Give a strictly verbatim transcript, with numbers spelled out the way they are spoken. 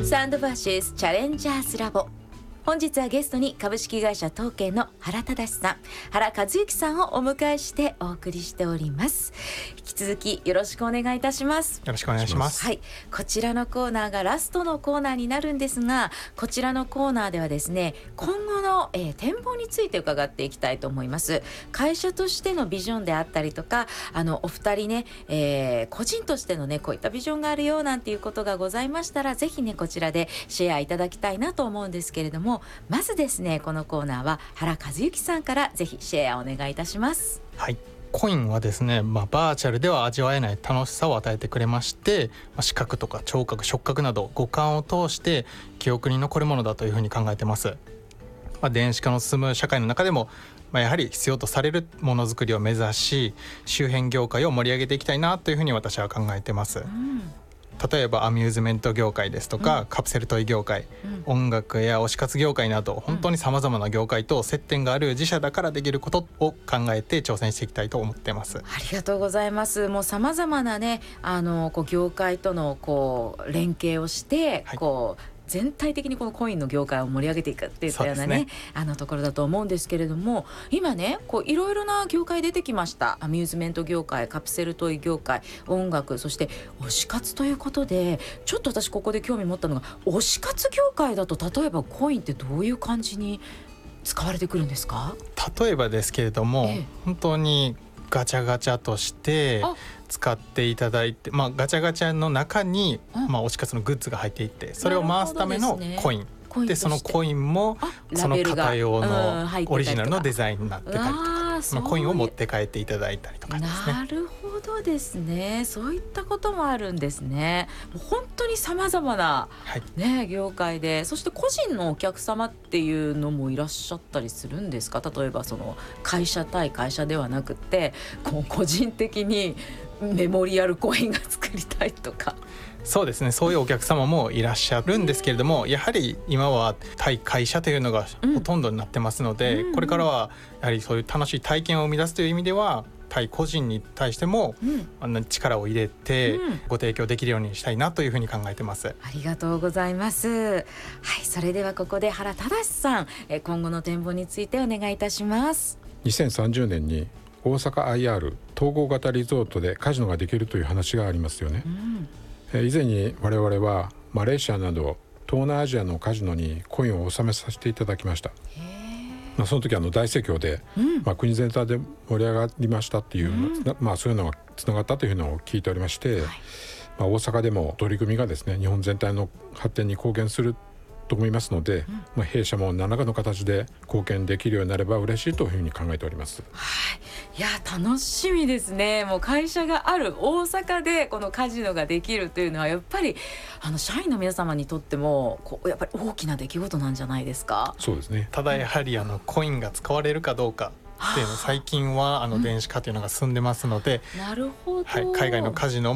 サンドバーシスチャレンジャーズラボ。本日はゲストに株式会社東慶の原忠さん、原和幸さんをお迎えしてお送りしております。引き続きよろしくお願いいたします。 よろしくお願いします。 はい、こちらのコーナーがラストのコーナーになるんですが、こちらのコーナーではですね、今後の、えー、展望について伺っていきたいと思います。会社としてのビジョンであったりとか、あのお二人ね、えー、個人としてのねこういったビジョンがあるよなんていうことがございましたら、ぜひねこちらでシェアいただきたいなと思うんですけれども、まずですね、このコーナーは原和幸さんからぜひシェアお願いいたします。 はい、コインはですね、まあ、バーチャルでは味わえない楽しさを与えてくれまして、まあ、視覚とか聴覚、触覚など五感を通して記憶に残るものだというふうに考えてます。まあ、電子化の進む社会の中でも、まあ、やはり必要とされるものづくりを目指し、周辺業界を盛り上げていきたいなというふうに私は考えてます。うん、例えばアミューズメント業界ですとか、うん、カプセルトイ業界、うん、音楽や推し活業界など本当にさまざまな業界と接点がある自社だからできることを考えて挑戦していきたいと思っています。 ありがとうございます。もうさまざまなね、あのこう業界とのこう連携をして、はい、こう全体的にこのコインの業界を盛り上げていくっていったような ね, ねあのところだと思うんですけれども、今ねこういろいろな業界出てきました。アミューズメント業界、カプセルトイ業界、音楽、そして推し活ということで、ちょっと私ここで興味持ったのが、推し活業界だと例えばコインってどういう感じに使われてくるんですか？ 例えばですけれども、ええ、本当にガチャガチャとして使っていただいて、まあ、ガチャガチャの中に、まあ、推し活のグッズが入っていて、それを回すためのコイン で, でそのコインもその方用のオリジナルのデザインになってたりとか、そのコインを持って帰っていただいたりとかですね。 なるほどですね。そういったこともあるんですね。もう本当にさまざまな、ね、はい、業界で、そして個人のお客様っていうのもいらっしゃったりするんですか？例えばその会社対会社ではなくて、こう個人的にメモリアルコインが作りたいとか。 そうですね、そういうお客様もいらっしゃるんですけれども、やはり今は対会社というのがほとんどになってますので、うん、これからはやはりそういう楽しい体験を生み出すという意味では、対個人に対しても、うん、あの力を入れてご提供できるようにしたいなというふうに考えてます。 ありがとうございます。はい、それではここで原忠さん、今後の展望についてお願いいたします。 にせんさんじゅうねんに大阪 アイアール 統合型リゾートでカジノができるという話がありますよね。うん、以前に我々はマレーシアなど東南アジアのカジノにコインを納めさせていただきました。まあ、その時あの大盛況で、うん、まあ、国全体で盛り上がりましたっていう、うん、まあ、そういうのがつながったというのを聞いておりまして、はい、まあ、大阪でも取り組みがですね、日本全体の発展に貢献すると思いますので、うん、まあ、弊社も何らかの形で貢献できるようになれば嬉しいというふうに考えております。 はい、いや楽しみですね。もう会社がある大阪でこのカジノができるというのは、やっぱりあの社員の皆様にとってもこうやっぱり大きな出来事なんじゃないですか？ そうですね。 ただやはりあのコインが使われるかどうかっていうの、最近はあの電子化というのが進んでますので、 なるほど、 はい、海外のカジノ